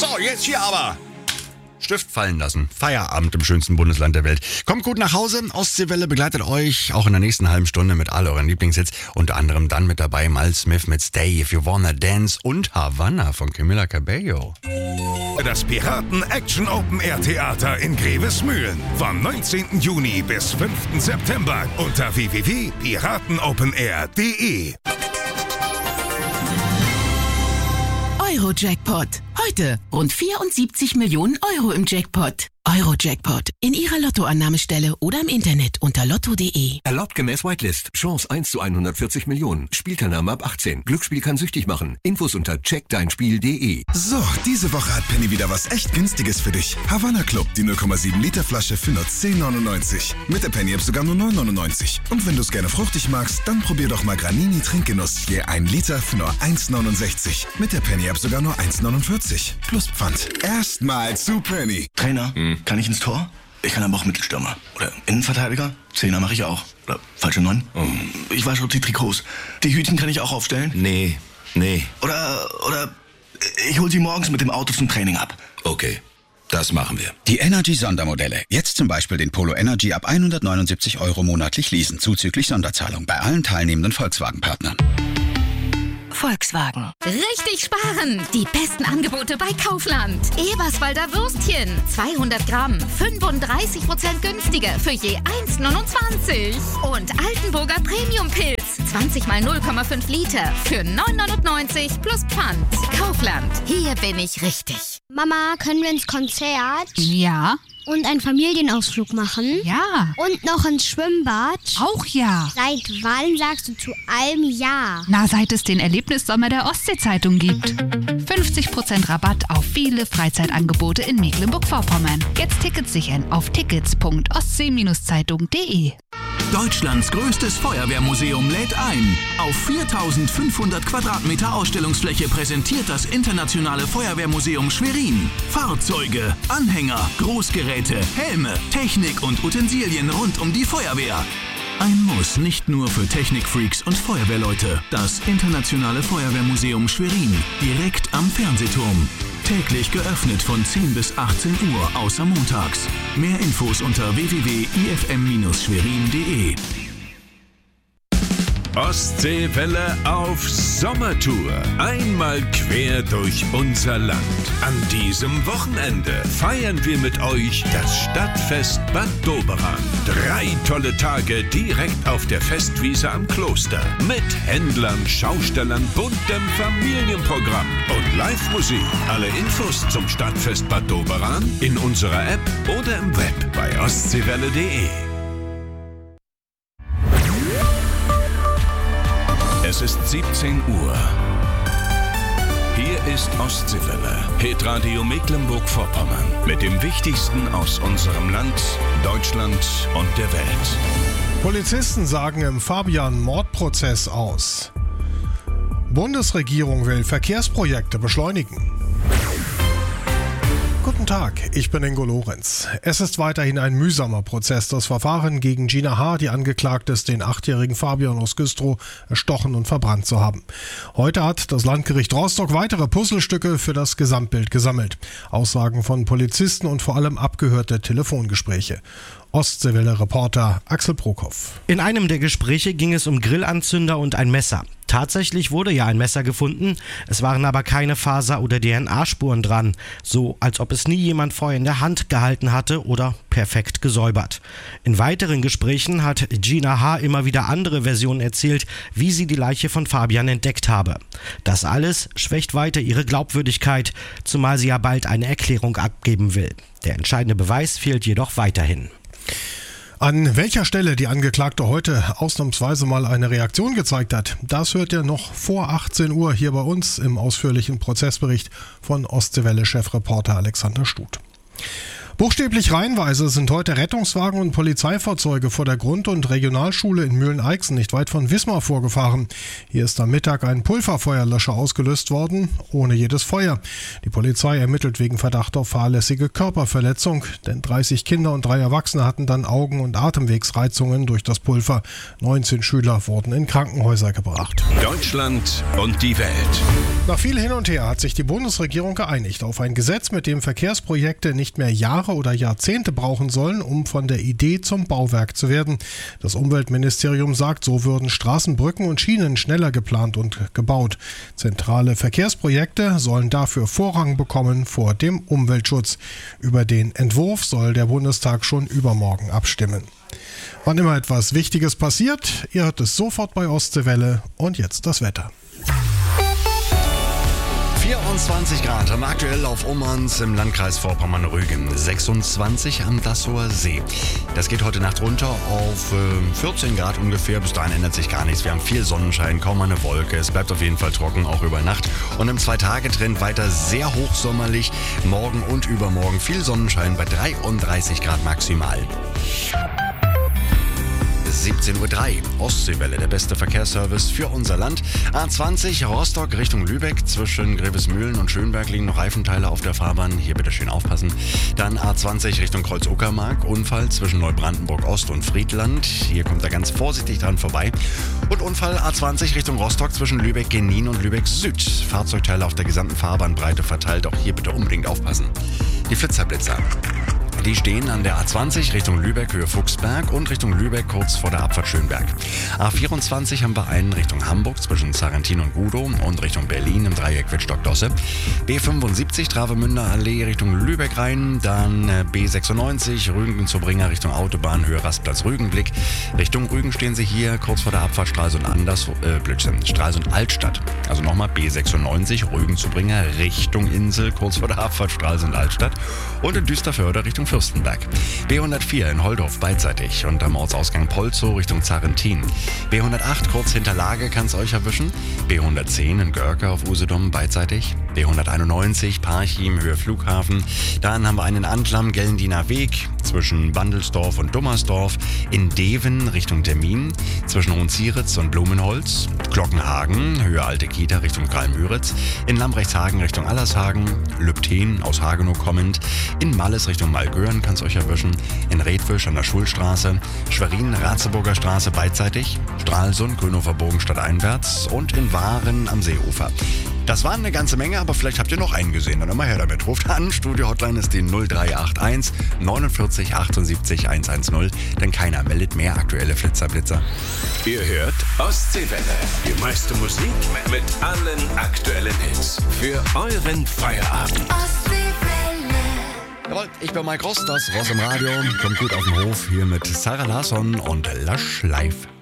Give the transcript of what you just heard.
So, jetzt hier aber. Stift fallen lassen. Feierabend im schönsten Bundesland der Welt. Kommt gut nach Hause. Ostseewelle begleitet euch auch in der nächsten halben Stunde mit all euren Lieblingshits. Unter anderem dann mit dabei Mal Smith mit Stay If You Wanna Dance und Havanna von Camila Cabello. Das Piraten-Action-Open-Air-Theater in Grevesmühlen. Vom 19. Juni bis 5. September unter www.piratenopenair.de. Euro-Jackpot. Heute rund 74 Millionen Euro im Jackpot. Euro-Jackpot. In Ihrer Lottoannahmestelle oder im Internet unter lotto.de. Erlaubt gemäß Whitelist. Chance 1 zu 140 Millionen. Spielteilnahme ab 18. Glücksspiel kann süchtig machen. Infos unter checkdeinspiel.de. So, diese Woche hat Penny wieder was echt Günstiges für dich. Havanna Club, die 0,7 Liter Flasche für nur 10,99. Mit der Penny-App sogar nur 9,99. Und wenn du es gerne fruchtig magst, dann probier doch mal Granini Trinkgenuss. Je 1 Liter für nur 1,69. Mit der Penny-App sogar nur 1,49. Plus Pfand. Erstmal zu Penny. Trainer, kann ich ins Tor? Ich kann aber auch Mittelstürmer. Oder Innenverteidiger? Zehner mache ich auch. Oder falsche 9? Ich wasche die Trikots. Die Hütchen kann ich auch aufstellen? Nee. Oder ich hol sie morgens mit dem Auto zum Training ab. Okay, das machen wir. Die Energy-Sondermodelle. Jetzt zum Beispiel den Polo Energy ab 179 € monatlich leasen, zuzüglich Sonderzahlung bei allen teilnehmenden Volkswagen-Partnern. Volkswagen. Richtig sparen! Die besten Angebote bei Kaufland. Eberswalder Würstchen. 200 Gramm. 35% günstiger für je 1,29. Und Altenburger Premium-Pilz. 20 mal 0,5 Liter für 9,99 plus Pfand. Kaufland. Hier bin ich richtig. Mama, können wir ins Konzert? Ja. Und einen Familienausflug machen? Ja. Und noch ins Schwimmbad? Auch ja. Seit wann sagst du zu allem ja? Na, seit es den Erlebnissommer der Ostsee-Zeitung gibt. 50% Rabatt auf viele Freizeitangebote in Mecklenburg-Vorpommern. Jetzt Tickets sichern auf tickets.ostsee-zeitung.de. Deutschlands größtes Feuerwehrmuseum lädt ein. Auf 4500 Quadratmeter Ausstellungsfläche präsentiert das Internationale Feuerwehrmuseum Schwerin Fahrzeuge, Anhänger, Großgeräte, Helme, Technik und Utensilien rund um die Feuerwehr. Ein Muss nicht nur für Technikfreaks und Feuerwehrleute. Das Internationale Feuerwehrmuseum Schwerin, direkt am Fernsehturm. Täglich geöffnet von 10 bis 18 Uhr, außer montags. Mehr Infos unter www.ifm-schwerin.de. Ostseewelle auf Sommertour. Einmal quer durch unser Land. An diesem Wochenende feiern wir mit euch das Stadtfest Bad Doberan. 3 tolle Tage direkt auf der Festwiese am Kloster. Mit Händlern, Schaustellern, buntem Familienprogramm und Live-Musik. Alle Infos zum Stadtfest Bad Doberan in unserer App oder im Web bei ostseewelle.de. Es ist 17 Uhr. Hier ist Ostseewelle, Hitradio Mecklenburg-Vorpommern. Mit dem Wichtigsten aus unserem Land, Deutschland und der Welt. Polizisten sagen im Fabian-Mordprozess aus. Bundesregierung will Verkehrsprojekte beschleunigen. Guten Tag, ich bin Ingo Lorenz. Es ist weiterhin ein mühsamer Prozess. Das Verfahren gegen Gina H., die angeklagt ist, den 8-jährigen Fabian aus Güstrow erstochen und verbrannt zu haben. Heute hat das Landgericht Rostock weitere Puzzlestücke für das Gesamtbild gesammelt. Aussagen von Polizisten und vor allem abgehörte Telefongespräche. Ostseewelle-Reporter Axel Prokopf. In einem der Gespräche ging es um Grillanzünder und ein Messer. Tatsächlich wurde ja ein Messer gefunden, es waren aber keine Faser- oder DNA-Spuren dran, so als ob es nie jemand vorher in der Hand gehalten hatte oder perfekt gesäubert. In weiteren Gesprächen hat Gina H. immer wieder andere Versionen erzählt, wie sie die Leiche von Fabian entdeckt habe. Das alles schwächt weiter ihre Glaubwürdigkeit, zumal sie ja bald eine Erklärung abgeben will. Der entscheidende Beweis fehlt jedoch weiterhin. An welcher Stelle die Angeklagte heute ausnahmsweise mal eine Reaktion gezeigt hat, das hört ihr noch vor 18 Uhr hier bei uns im ausführlichen Prozessbericht von Ostseewelle-Chefreporter Alexander Stuth. Buchstäblich reihenweise sind heute Rettungswagen und Polizeifahrzeuge vor der Grund- und Regionalschule in Mühlen-Eichsen nicht weit von Wismar vorgefahren. Hier ist am Mittag ein Pulverfeuerlöscher ausgelöst worden, ohne jedes Feuer. Die Polizei ermittelt wegen Verdacht auf fahrlässige Körperverletzung, denn 30 Kinder und 3 Erwachsene hatten dann Augen- und Atemwegsreizungen durch das Pulver. 19 Schüler wurden in Krankenhäuser gebracht. Deutschland und die Welt. Nach viel hin und her hat sich die Bundesregierung geeinigt auf ein Gesetz, mit dem Verkehrsprojekte nicht mehr Jahre oder Jahrzehnte brauchen sollen, um von der Idee zum Bauwerk zu werden. Das Umweltministerium sagt, so würden Straßen, Brücken und Schienen schneller geplant und gebaut. Zentrale Verkehrsprojekte sollen dafür Vorrang bekommen vor dem Umweltschutz. Über den Entwurf soll der Bundestag schon übermorgen abstimmen. Wann immer etwas Wichtiges passiert, ihr hört es sofort bei Ostseewelle. Und jetzt das Wetter. 24 Grad haben wir aktuell auf Ummanz im Landkreis Vorpommern-Rügen, 26 am Dassower See. Das geht heute Nacht runter auf 14 Grad ungefähr, bis dahin ändert sich gar nichts. Wir haben viel Sonnenschein, kaum eine Wolke, es bleibt auf jeden Fall trocken, auch über Nacht. Und im 2-Tage-Trend weiter sehr hochsommerlich, morgen und übermorgen viel Sonnenschein bei 33 Grad maximal. 17:03 Uhr, Ostseewelle, der beste Verkehrsservice für unser Land. A20 Rostock Richtung Lübeck, zwischen Grevesmühlen und Schönberg liegen noch Reifenteile auf der Fahrbahn, hier bitte schön aufpassen. Dann A20 Richtung Kreuz-Uckermark, Unfall zwischen Neubrandenburg Ost und Friedland, hier kommt er ganz vorsichtig dran vorbei. Und Unfall A20 Richtung Rostock zwischen Lübeck-Genin und Lübeck Süd, Fahrzeugteile auf der gesamten Fahrbahnbreite verteilt, auch hier bitte unbedingt aufpassen. Die Flitzerblitzer. Die stehen an der A20 Richtung Lübeck, Höhe Fuchsberg und Richtung Lübeck kurz vor der Abfahrt Schönberg. A24 haben wir einen Richtung Hamburg zwischen Sarrentin und Gudow und Richtung Berlin im Dreieck Wittstock-Dosse. B75 Travemünder Allee Richtung Lübeck rein, dann B96 Rügen zur Bringer Richtung Autobahn, Höhe Rastplatz Rügenblick. Richtung Rügen stehen sie hier kurz vor der Abfahrt Stralsund Stralsund Altstadt. Also nochmal B96 Rügen zu Bringer Richtung Insel, kurz vor der Abfahrt Stralsund Altstadt. Und in Düsterförde Richtung Fürstenberg. B104 in Holdorf beidseitig und am Ortsausgang Polzow Richtung Zarrentin. B108 kurz hinter Lage kann es euch erwischen. B110 in Görke auf Usedom beidseitig. B191 Parchim Höhe Flughafen. Dann haben wir einen Anklam Gellendiner Weg zwischen Wandelsdorf und Dummersdorf. In Deven Richtung Termin. Zwischen Hohenzieritz und Blumenholz. Glockenhagen Höhe Alte Kita Richtung Kralmüritz. In Lambrechtshagen Richtung Allershagen. Lübten aus Hagenow kommend. In Malles Richtung Malgören kann es euch erwischen. In Redwisch an der Schulstraße. Schwerin Ratzeburger Straße beidseitig. Stralsund Grünhofer Bogen stadteinwärts. Und in Waren am Seeufer. Das waren eine ganze Menge, aber vielleicht habt ihr noch einen gesehen. Dann immer her damit. Ruft an, Studio-Hotline ist die 0381 49 78 110, denn keiner meldet mehr aktuelle Flitzerblitzer. Ihr hört Ostseewelle, die meiste Musik mit allen aktuellen Hits für euren Feierabend. Jawohl, ich bin Mike Ross, das Ross im Radio. Kommt gut auf den Hof hier mit Sarah Larsson und Lush Live.